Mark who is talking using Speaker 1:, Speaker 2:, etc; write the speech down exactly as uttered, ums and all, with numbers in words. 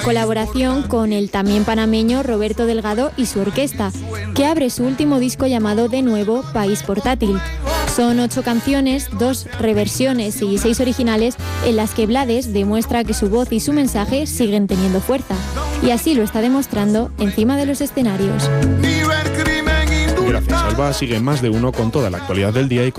Speaker 1: colaboración con el también panameño Roberto Delgado y su orquesta, que abre su último disco llamado De Nuevo, País Portátil. Son ocho canciones, dos reversiones y seis originales en las que Blades demuestra que su voz y su mensaje siguen teniendo fuerza. Y así lo está demostrando encima de los escenarios.
Speaker 2: Gracias, Alba. Sigue Más de Uno con toda la actualidad del día y con